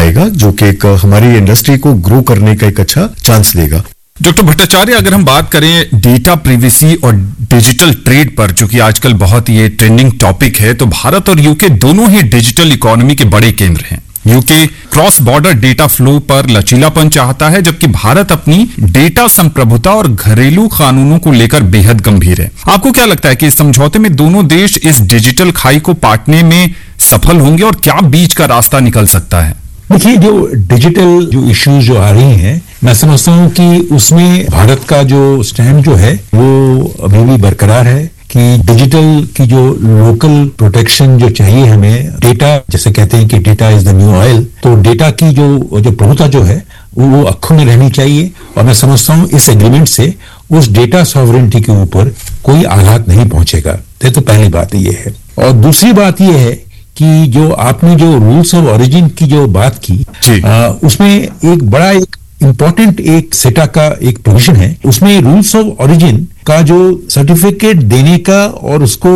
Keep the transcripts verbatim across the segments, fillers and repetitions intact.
आएगा, जो कि एक हमारी इंडस्ट्री को ग्रो करने का एक अच्छा चांस देगा। डॉक्टर भट्टाचार्य, अगर हम बात करें डेटा प्रिवेसी और डिजिटल ट्रेड पर, जो कि आजकल बहुत ही ट्रेंडिंग टॉपिक है, तो भारत और यूके दोनों ही डिजिटल इकोनॉमी के बड़े केंद्र हैं। UK cross border data flow पर लचीलापन चाहता है, जबकि भारत अपनी डेटा संप्रभुता और घरेलू कानूनों को लेकर बेहद गंभीर है। आपको क्या लगता है कि इस समझौते में दोनों देश इस डिजिटल खाई को पाटने में सफल होंगे और क्या बीच का रास्ता निकल सकता है? देखिए, जो डिजिटल जो इश्यूज जो आ रही हैं, मैं समझता हूं कि उसमें भारत का जो स्टैंड जो है वो अभी भी बरकरार है कि डिजिटल की जो लोकल प्रोटेक्शन जो चाहिए हमें, डेटा जैसे कहते हैं कि data is the new oil, तो डेटा की जो जो प्रभुता जो है वो अखों में रहनी चाहिए। और मैं समझता हूं इस एग्रीमेंट से उस डेटा सॉवरेनिटी के ऊपर कोई आघात नहीं पहुंचेगा। तो पहली बात ये है। और दूसरी बात ये है कि जो आपने जो रूल्स ऑफ ओरिजिन की जो बात की, आ, उसमें एक बड़ा एक इंपॉर्टेंट एक सेटा का एक प्रोविजन है। उसमें रूल्स ऑफ ओरिजिन का जो सर्टिफिकेट देने का और उसको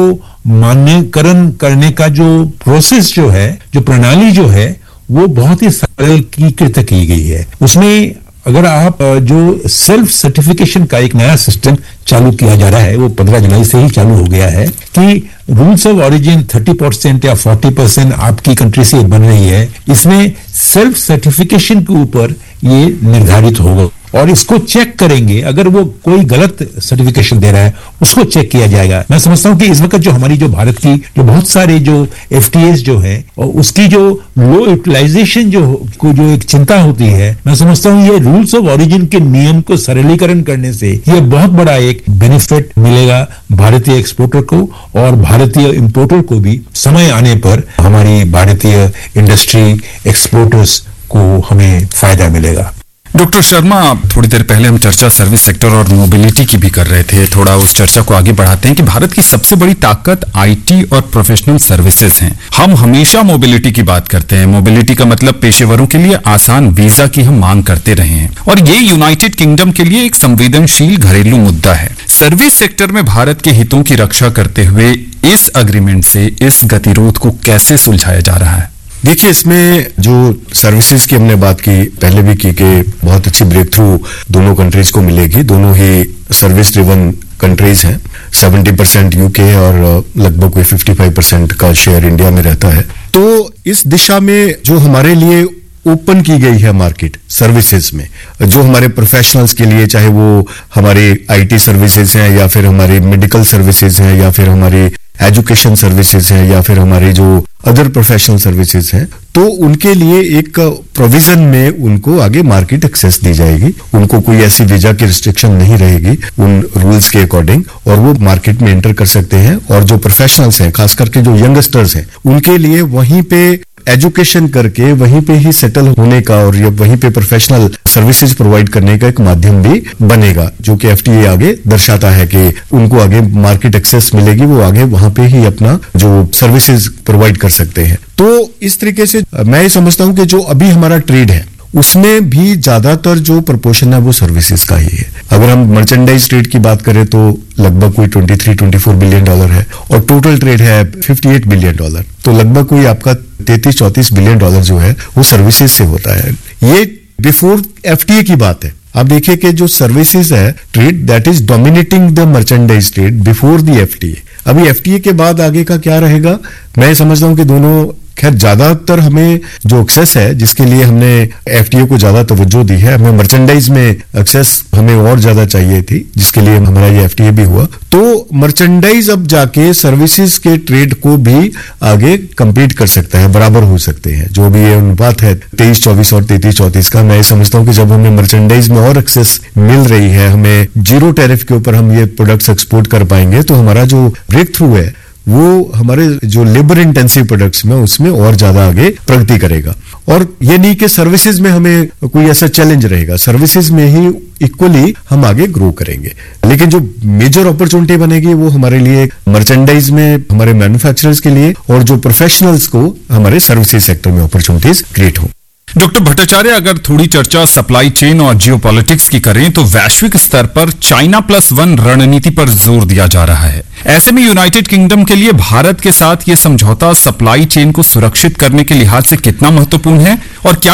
मान्यकरण करने का जो प्रोसेस जो है, जो प्रणाली जो है, वो बहुत ही सरलीकृत की गई है। उसमें अगर आप जो सेल्फ सर्टिफिकेशन का एक नया सिस्टम चालू किया जा रहा है, वो पंद्रह जुलाई से ही चालू हो गया है कि rules of origin thirty percent या फोर्टी परसेंट आपकी कंट्री से बन रही है, इसमें सेल्फ सर्टिफिकेशन के ऊपर ये निर्धारित होगा और इसको चेक करेंगे। अगर वो कोई गलत सर्टिफिकेशन दे रहा है उसको चेक किया जाएगा। मैं समझता हूं कि इस वक्त जो हमारी जो भारत की जो बहुत सारे जो एफटीएस जो है और उसकी जो लो यूटिलाइजेशन जो को जो एक चिंता होती है, मैं समझता हूं ये रूल्स ऑफ ओरिजिन के नियम को सरलीकरण करने से ये बहुत बड़ा एक बेनिफिट मिलेगा भारतीय एक्सपोर्टर को और भारतीय इंपोर्टर को भी। समय आने पर हमारी भारतीय इंडस्ट्री एक्सपोर्टर्स को हमें फायदा मिलेगा। डॉक्टर शर्मा, थोड़ी देर पहले हम चर्चा सर्विस सेक्टर और मोबिलिटी की भी कर रहे थे। थोड़ा उस चर्चा को आगे बढ़ाते हैं कि भारत की सबसे बड़ी ताकत आईटी और प्रोफेशनल सर्विसेज हैं। हम हमेशा मोबिलिटी की बात करते हैं। मोबिलिटी का मतलब पेशेवरों के लिए आसान वीजा की हम मांग करते रहे हैं और ये यूनाइटेड किंगडम के लिए एक संवेदनशील घरेलू मुद्दा है। सर्विस सेक्टर में भारत के हितों की रक्षा करते हुए इस अग्रीमेंट से इस गतिरोध को कैसे सुलझाया जा रहा है? देखिए, इसमें जो सर्विसेज की हमने बात की पहले भी की कि बहुत अच्छी ब्रेक थ्रू दोनों कंट्रीज को मिलेगी। दोनों ही सर्विस ड्रिवन कंट्रीज हैं। सेवेंटी परसेंट यूके और लगभग कोई फिफ्टी फाइव परसेंट का शेयर इंडिया में रहता है। तो इस दिशा में जो हमारे लिए ओपन की गई है मार्केट सर्विसेज में, जो हमारे प्रोफेशनल्स के लिए, चाहे वो हमारे आईटी सर्विसेज हैं या फिर हमारी मेडिकल सर्विसेज हैं या फिर हमारी एजुकेशन सर्विसेज हैं या फिर हमारे जो अदर प्रोफेशनल सर्विसेज हैं, तो उनके लिए एक प्रोविजन में उनको आगे मार्केट एक्सेस दी जाएगी। उनको कोई ऐसी वीजा की रिस्ट्रिक्शन नहीं रहेगी उन रूल्स के अकॉर्डिंग, और वो मार्केट में एंटर कर सकते हैं। और जो प्रोफेशनल्स हैं, खास करके जो यंगस्टर्स हैं, उनके लिए वहीं पे एजुकेशन करके वहीं पे ही सेटल होने का और ये वहीं पे प्रोफेशनल सर्विसेज प्रोवाइड करने का एक माध्यम भी बनेगा, जो कि एफटीए आगे दर्शाता है कि उनको आगे मार्केट एक्सेस मिलेगी। वो आगे वहां पे ही अपना जो सर्विसेज प्रोवाइड कर सकते हैं। तो इस तरीके से मैं ये समझता हूं कि जो अभी हमारा ट्रेड है उसमें भी ज्यादातर जो प्रपोर्शन है वो सर्विसेज का ही है। अगर हम मर्चेंडाइज ट्रेड की बात करें तो लगभग कोई तेईस चौबीस बिलियन डॉलर है और टोटल ट्रेड है अट्ठावन बिलियन डॉलर। तो लगभग कोई आपका तैंतीस चौंतीस बिलियन डॉलर जो है वो सर्विसेज से होता है। ये बिफोर एफटीए की बात है। आप देखिए कि जो सर्विसेज है trade that is dominating the merchandise trade before the FTA. अभी एफटीए के बाद आगे का क्या रहेगा, मैं समझता हूं कि दोनों, खैर ज्यादातर हमें जो एक्सेस है जिसके लिए हमने एफटीए को ज्यादा तवज्जो दी है, हमें मर्चेंडाइज में एक्सेस हमें और ज्यादा चाहिए थी जिसके लिए हमारा ये एफटीए भी हुआ। तो मर्चेंडाइज अब जाके सर्विसेज के ट्रेड को भी आगे कंपीट कर सकता है, बराबर हो सकते हैं। जो भी ये अनुपात है तेईस चौबीस और तैंतीस चौंतीस का, मैं समझता हूं कि जब हमें मर्चेंडाइज में और एक्सेस मिल रही है, हमें जीरो टैरिफ के ऊपर हम ये प्रोडक्ट्स एक्सपोर्ट कर पाएंगे, तो हमारा जो ब्रेक थ्रू है वो हमारे जो लेबर इंटेंसिव प्रोडक्ट्स में उसमें और ज्यादा आगे प्रगति करेगा। और ये नहीं कि सर्विसेज में हमें कोई ऐसा चैलेंज रहेगा, सर्विसेज में ही इक्वली हम आगे ग्रो करेंगे। लेकिन जो मेजर अपॉर्चुनिटी बनेगी वो हमारे लिए मर्चेंडाइज में हमारे मैन्युफैक्चरर्स के लिए और जो प्रोफेशनल्स को हमारे सर्विसेज सेक्टर में अपॉर्चुनिटीज क्रिएट हो। डॉक्टर भट्टाचार्य, अगर थोड़ी चर्चा सप्लाई चेन और जियोपॉलिटिक्स की करें तो वैश्विक स्तर पर चाइना प्लस वन रणनीति पर जोर दिया जा रहा है। ऐसे में यूनाइटेड किंगडम के लिए भारत के साथ ये समझौता सप्लाई चेन को सुरक्षित करने के लिहाज से कितना महत्वपूर्ण है और क्या